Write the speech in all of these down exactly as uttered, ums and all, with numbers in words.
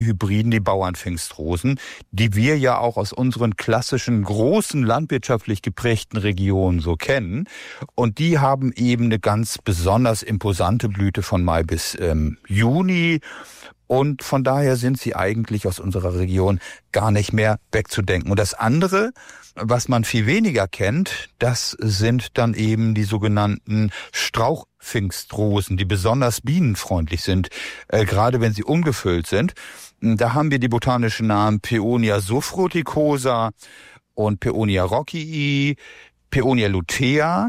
Hybriden, die Bauernpfingstrosen, die wir ja auch aus unseren klassischen großen landwirtschaftlich geprägten Regionen so kennen. Und die haben eben eine ganz besonders imposante Blüte von Mai bis ähm, Juni. Und von daher sind sie eigentlich aus unserer Region gar nicht mehr wegzudenken. Und das andere, was man viel weniger kennt, das sind dann eben die sogenannten Strauchpfingstrosen, die besonders bienenfreundlich sind, äh, gerade wenn sie umgefüllt sind. Da haben wir die botanischen Namen Paeonia sophroticosa und Paeonia rockii, Paeonia lutea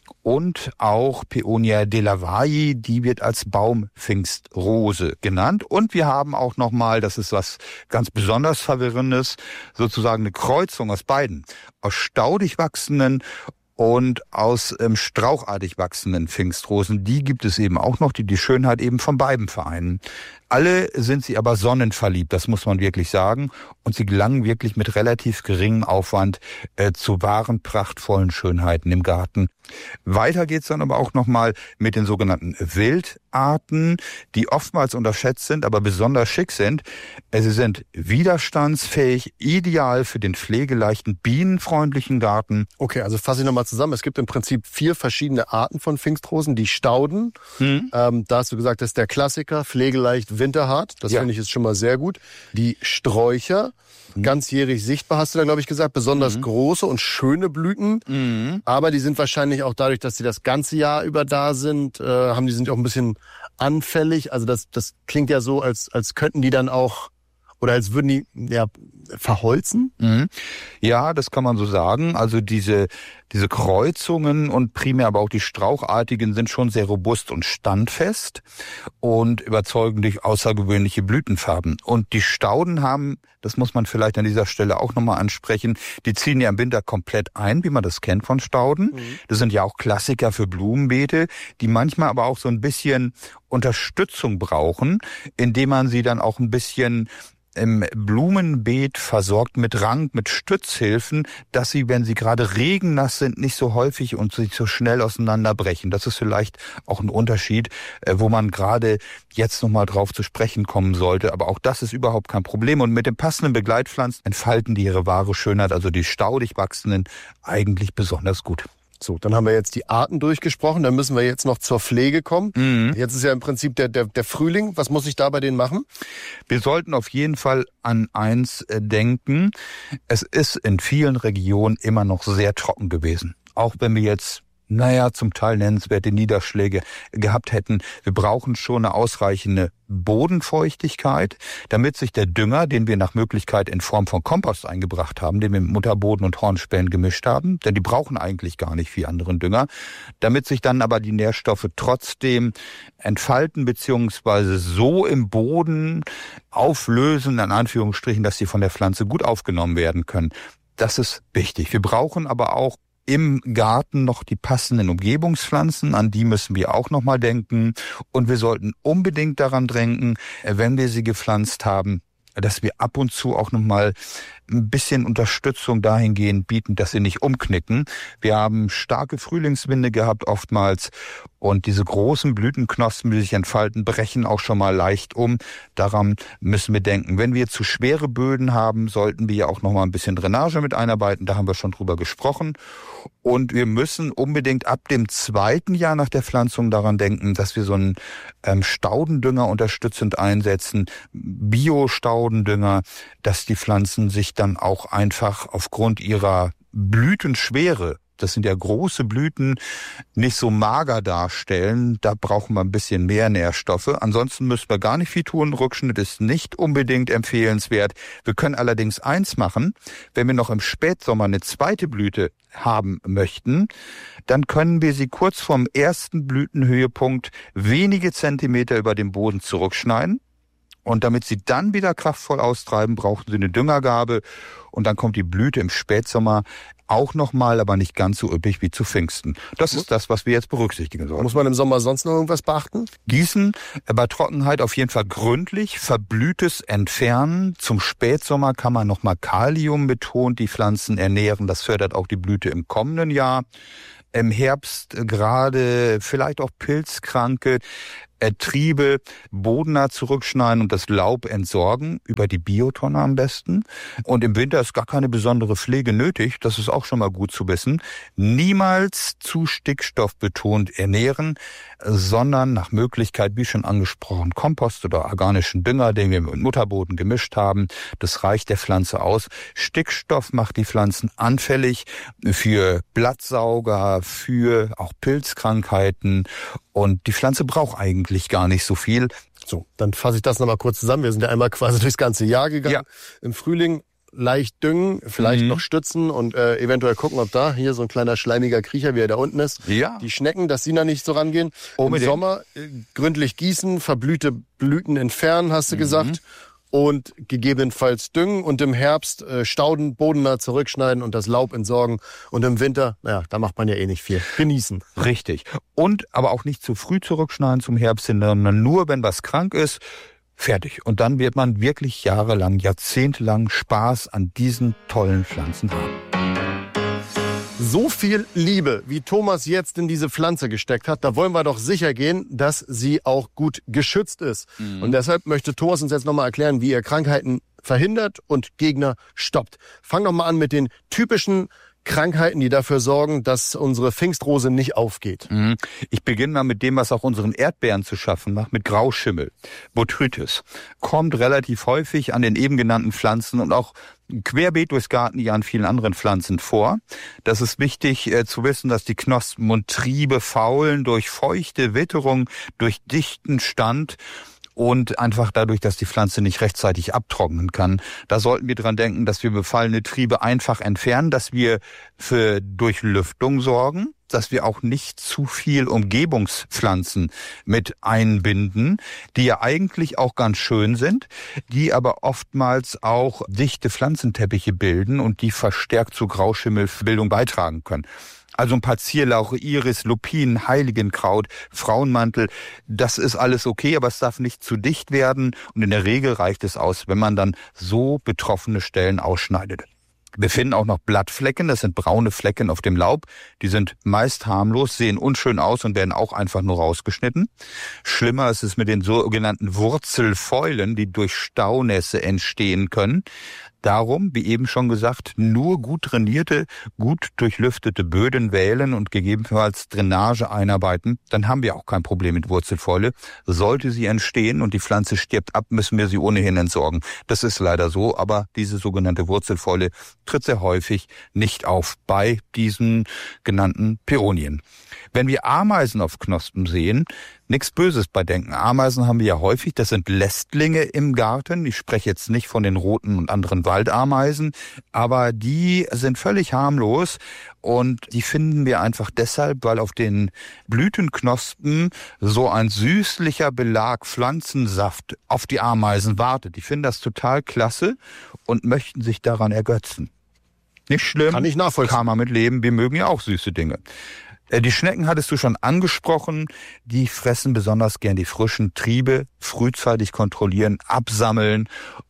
und auch Paeonia delavai, die wird als Baumpfingstrose genannt. Und wir haben auch nochmal, das ist was ganz besonders Verwirrendes, sozusagen eine Kreuzung aus beiden, aus staudig wachsenden und aus ähm, strauchartig wachsenden Pfingstrosen. Die gibt es eben auch noch, die die Schönheit eben von beiden vereinen. Alle sind sie aber sonnenverliebt, das muss man wirklich sagen. Und sie gelangen wirklich mit relativ geringem Aufwand äh, zu wahren, prachtvollen Schönheiten im Garten. Weiter geht's dann aber auch nochmal mit den sogenannten Wildarten, die oftmals unterschätzt sind, aber besonders schick sind. Sie sind widerstandsfähig, ideal für den pflegeleichten, bienenfreundlichen Garten. Okay, also fasse ich nochmal zusammen. Es gibt im Prinzip vier verschiedene Arten von Pfingstrosen. Die Stauden, hm. ähm, da hast du gesagt, das ist der Klassiker, pflegeleicht, winterhart. Das ja. finde ich ist schon mal sehr gut. Die Sträucher, hm. ganzjährig sichtbar, hast du da, glaube ich, gesagt. Besonders hm. große und schöne Blüten. Hm. Aber die sind wahrscheinlich auch dadurch, dass sie das ganze Jahr über da sind, äh, haben die sind auch ein bisschen anfällig. Also das, das klingt ja so, als, als könnten die dann auch, oder als würden die ja verholzen? Mhm. Ja, das kann man so sagen. Also diese diese Kreuzungen und primär aber auch die strauchartigen sind schon sehr robust und standfest und überzeugen durch außergewöhnliche Blütenfarben. Und die Stauden haben, das muss man vielleicht an dieser Stelle auch nochmal ansprechen, die ziehen ja im Winter komplett ein, wie man das kennt von Stauden. Mhm. Das sind ja auch Klassiker für Blumenbeete, die manchmal aber auch so ein bisschen Unterstützung brauchen, indem man sie dann auch ein bisschen im Blumenbeet versorgt mit Rank, mit Stützhilfen, dass sie, wenn sie gerade regennass sind, nicht so häufig und sich so schnell auseinanderbrechen. Das ist vielleicht auch ein Unterschied, wo man gerade jetzt nochmal drauf zu sprechen kommen sollte. Aber auch das ist überhaupt kein Problem. Und mit den passenden Begleitpflanzen entfalten die ihre wahre Schönheit, also die staudig wachsenden, eigentlich besonders gut. So, dann haben wir jetzt die Arten durchgesprochen, dann müssen wir jetzt noch zur Pflege kommen. Mhm. Jetzt ist ja im Prinzip der, der, der Frühling. Was muss ich da bei denen machen? Wir sollten auf jeden Fall an eins denken. Es ist in vielen Regionen immer noch sehr trocken gewesen. Auch wenn wir jetzt naja, zum Teil nennenswerte Niederschläge gehabt hätten. Wir brauchen schon eine ausreichende Bodenfeuchtigkeit, damit sich der Dünger, den wir nach Möglichkeit in Form von Kompost eingebracht haben, den wir mit Mutterboden und Hornspänen gemischt haben, denn die brauchen eigentlich gar nicht viel anderen Dünger, damit sich dann aber die Nährstoffe trotzdem entfalten beziehungsweise so im Boden auflösen, in Anführungsstrichen, dass sie von der Pflanze gut aufgenommen werden können. Das ist wichtig. Wir brauchen aber auch im Garten noch die passenden Umgebungspflanzen, an die müssen wir auch nochmal denken. Und wir sollten unbedingt daran denken, wenn wir sie gepflanzt haben, dass wir ab und zu auch nochmal ein bisschen Unterstützung dahingehend bieten, dass sie nicht umknicken. Wir haben starke Frühlingswinde gehabt oftmals und diese großen Blütenknospen, die sich entfalten, brechen auch schon mal leicht um. Daran müssen wir denken. Wenn wir zu schwere Böden haben, sollten wir ja auch nochmal ein bisschen Drainage mit einarbeiten. Da haben wir schon drüber gesprochen. Und wir müssen unbedingt ab dem zweiten Jahr nach der Pflanzung daran denken, dass wir so einen ähm, Staudendünger unterstützend einsetzen, Bio-Staudendünger, dass die Pflanzen sich dann auch einfach aufgrund ihrer Blütenschwere, das sind ja große Blüten, nicht so mager darstellen. Da brauchen wir ein bisschen mehr Nährstoffe. Ansonsten müssen wir gar nicht viel tun. Rückschnitt ist nicht unbedingt empfehlenswert. Wir können allerdings eins machen. Wenn wir noch im Spätsommer eine zweite Blüte haben möchten, dann können wir sie kurz vorm ersten Blütenhöhepunkt wenige Zentimeter über dem Boden zurückschneiden. Und damit sie dann wieder kraftvoll austreiben, brauchen sie eine Düngergabe. Und dann kommt die Blüte im Spätsommer auch nochmal, aber nicht ganz so üppig wie zu Pfingsten. Das ist das, was wir jetzt berücksichtigen sollen. Muss man im Sommer sonst noch irgendwas beachten? Gießen, bei Trockenheit auf jeden Fall gründlich, Verblühtes entfernen. Zum Spätsommer kann man nochmal Kalium betont die Pflanzen ernähren. Das fördert auch die Blüte im kommenden Jahr. im Herbst gerade vielleicht auch pilzkranke Triebe bodennah zurückschneiden und das Laub entsorgen, über die Biotonne am besten. Und im Winter ist gar keine besondere Pflege nötig, das ist auch schon mal gut zu wissen. Niemals zu stickstoffbetont ernähren, sondern nach Möglichkeit, wie schon angesprochen, Kompost oder organischen Dünger, den wir mit Mutterboden gemischt haben. Das reicht der Pflanze aus. Stickstoff macht die Pflanzen anfällig für Blattsauger, für auch Pilzkrankheiten. Und die Pflanze braucht eigentlich gar nicht so viel. So, dann fasse ich das nochmal kurz zusammen. Wir sind ja einmal quasi durchs ganze Jahr gegangen. Ja. Im Frühling leicht düngen, vielleicht mhm. noch stützen und äh, eventuell gucken, ob da hier so ein kleiner schleimiger Kriecher, wie er da unten ist. Ja. Die Schnecken, dass sie da nicht so rangehen. Unbedingt. Im Sommer äh, gründlich gießen, verblühte Blüten entfernen, hast du mhm. gesagt. Und gegebenenfalls düngen und im Herbst äh, Stauden bodennah zurückschneiden und das Laub entsorgen. Und im Winter, naja, da macht man ja eh nicht viel. Genießen. Richtig. Und aber auch nicht zu früh zurückschneiden zum Herbst hin, sondern nur, wenn was krank ist, fertig. Und dann wird man wirklich jahrelang, jahrzehntelang Spaß an diesen tollen Pflanzen haben. So viel Liebe, wie Thomas jetzt in diese Pflanze gesteckt hat, da wollen wir doch sicher gehen, dass sie auch gut geschützt ist. Mhm. Und deshalb möchte Thomas uns jetzt nochmal erklären, wie er Krankheiten verhindert und Gegner stoppt. Fang doch mal an mit den typischen Krankheiten, die dafür sorgen, dass unsere Pfingstrose nicht aufgeht. Mhm. Ich beginne mal mit dem, was auch unseren Erdbeeren zu schaffen macht, mit Grauschimmel. Botrytis kommt relativ häufig an den eben genannten Pflanzen und auch querbeet durchs Gartenjahr an vielen anderen Pflanzen vor. Das ist wichtig äh, zu wissen, dass die Knospen und Triebe faulen durch feuchte Witterung, durch dichten Stand und einfach dadurch, dass die Pflanze nicht rechtzeitig abtrocknen kann. Da sollten wir dran denken, dass wir befallene Triebe einfach entfernen, dass wir für Durchlüftung sorgen, dass wir auch nicht zu viel Umgebungspflanzen mit einbinden, die ja eigentlich auch ganz schön sind, die aber oftmals auch dichte Pflanzenteppiche bilden und die verstärkt zur Grauschimmelbildung beitragen können. Also ein paar Zierlauche, Iris, Lupin, Heiligenkraut, Frauenmantel, das ist alles okay, aber es darf nicht zu dicht werden. Und in der Regel reicht es aus, wenn man dann so betroffene Stellen ausschneidet. Wir finden auch noch Blattflecken, das sind braune Flecken auf dem Laub. Die sind meist harmlos, sehen unschön aus und werden auch einfach nur rausgeschnitten. Schlimmer ist es mit den sogenannten Wurzelfäulen, die durch Staunässe entstehen können. Darum, wie eben schon gesagt, nur gut trainierte, gut durchlüftete Böden wählen und gegebenenfalls Drainage einarbeiten. Dann haben wir auch kein Problem mit Wurzelfäule. Sollte sie entstehen und die Pflanze stirbt ab, müssen wir sie ohnehin entsorgen. Das ist leider so, aber diese sogenannte Wurzelfäule tritt sehr häufig nicht auf bei diesen genannten Peronien. Wenn wir Ameisen auf Knospen sehen, nichts Böses bei denken. Ameisen haben wir ja häufig, das sind Lästlinge im Garten. Ich spreche jetzt nicht von den roten und anderen Waldameisen, aber die sind völlig harmlos und die finden wir einfach deshalb, weil auf den Blütenknospen so ein süßlicher Belag Pflanzensaft auf die Ameisen wartet. Die finden das total klasse und möchten sich daran ergötzen. Nicht schlimm, kann ich nachvollziehen. Kann man mit leben, wir mögen ja auch süße Dinge. Die Schnecken hattest du schon angesprochen, die fressen besonders gern die frischen Triebe, frühzeitig kontrollieren, absammeln.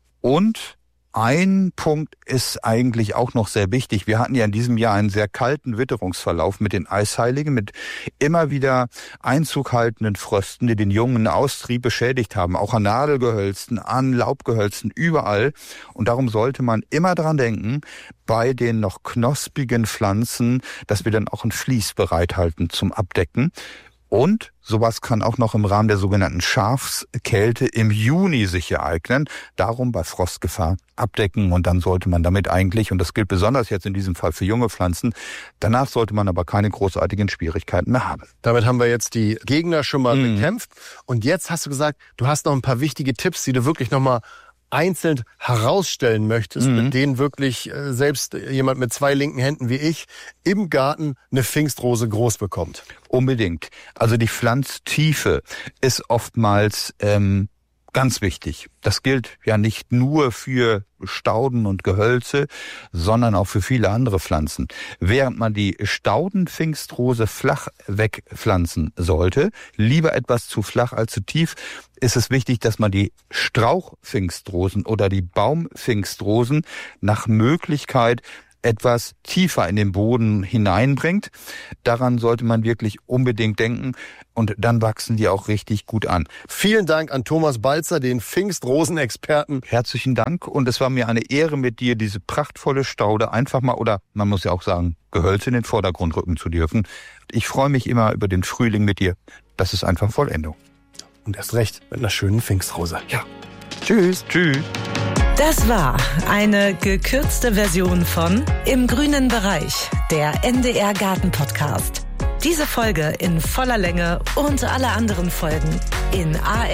Und ein Punkt ist eigentlich auch noch sehr wichtig. Wir hatten ja in diesem Jahr einen sehr kalten Witterungsverlauf mit den Eisheiligen, mit immer wieder Einzug haltenden Frösten, die den jungen Austrieb beschädigt haben, auch an Nadelgehölzen, an Laubgehölzen, überall. Und darum sollte man immer dran denken, bei den noch knospigen Pflanzen, dass wir dann auch ein Vlies bereithalten zum Abdecken. Und sowas kann auch noch im Rahmen der sogenannten Schafskälte im Juni sich ereignen. Darum bei Frostgefahr abdecken und dann sollte man damit eigentlich, und das gilt besonders jetzt in diesem Fall für junge Pflanzen, danach sollte man aber keine großartigen Schwierigkeiten mehr haben. Damit haben wir jetzt die Gegner schon mal mhm. bekämpft. Und jetzt hast du gesagt, du hast noch ein paar wichtige Tipps, die du wirklich noch mal einzeln herausstellen möchtest, mhm. mit denen wirklich äh, selbst jemand mit zwei linken Händen wie ich im Garten eine Pfingstrose groß bekommt. Unbedingt. Also die Pflanztiefe ist oftmals ähm, ganz wichtig. Das gilt ja nicht nur für Stauden und Gehölze, sondern auch für viele andere Pflanzen. Während man die Staudenpfingstrose flach wegpflanzen sollte, lieber etwas zu flach als zu tief, ist es wichtig, dass man die Strauchpfingstrosen oder die Baumpfingstrosen nach Möglichkeit etwas tiefer in den Boden hineinbringt. Daran sollte man wirklich unbedingt denken und dann wachsen die auch richtig gut an. Vielen Dank an Thomas Balzer, den Pfingstrosenexperten. Herzlichen Dank und es war mir eine Ehre, mit dir diese prachtvolle Staude einfach mal, oder man muss ja auch sagen, Gehölz in den Vordergrund rücken zu dürfen. Ich freue mich immer über den Frühling mit dir. Das ist einfach Vollendung. Und erst recht mit einer schönen Pfingstrose. Ja. Tschüss. Tschüss. Das war eine gekürzte Version von Im grünen Bereich, der N D R Garten Podcast. Diese Folge in voller Länge und alle anderen Folgen in A